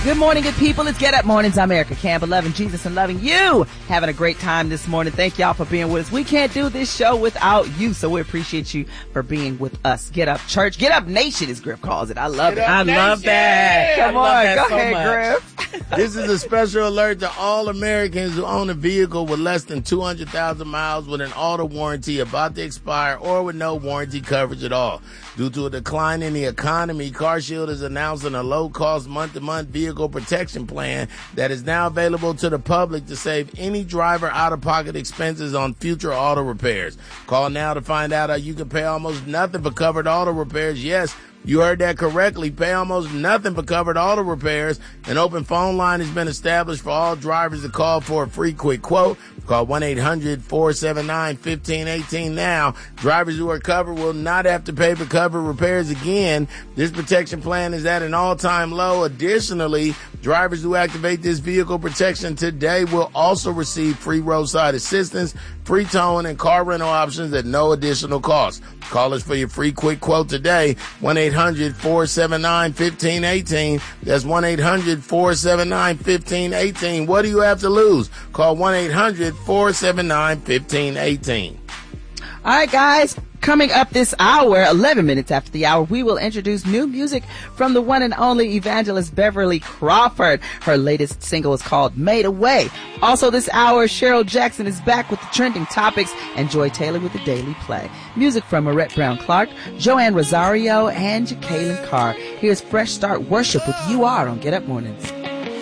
Good morning, good people. It's Get Up Mornings. I'm Erica Campbell, loving Jesus and loving you. Having a great time this morning. Thank y'all for being with us. We can't do this show without you, so we appreciate you for being with us. Get Up Church, Get Up Nation, as Griff calls it. I love it. I love that. Come on, go ahead, Griff. This is a special alert to all Americans who own a vehicle with less than 200,000 miles with an auto warranty about to expire or with no warranty coverage at all. Due to a decline in the economy, CarShield is announcing a low-cost month-to-month vehicle protection plan that is now available to the public to save any driver out-of-pocket expenses on future auto repairs. Call now to find out how you can pay almost nothing for covered auto repairs. Yes, you heard that correctly. Pay almost nothing for covered auto repairs. An open phone line has been established for all drivers to call for a free quick quote. Call 1-800-479-1518 now. Drivers who are covered will not have to pay for covered repairs again. This protection plan is at an all-time low. Additionally, drivers who activate this vehicle protection today will also receive free roadside assistance, free towing, and car rental options at no additional cost. Call us for your free quick quote today. 1-800-479-1518. That's 1-800-479-1518. What do you have to lose? Call 1-800-479-1518. All right, guys. Coming up this hour, 11 minutes after the hour, we will introduce new music from the one and only evangelist Beverly Crawford. Her latest single is called Made Away. Also this hour, Cheryl Jackson is back with the trending topics and Joy Taylor with the Daily Play. Music from Marette Brown Clark, Joanne Rosario, and Jacqueline Carr. Here's Fresh Start Worship with You Are on Get Up Mornings.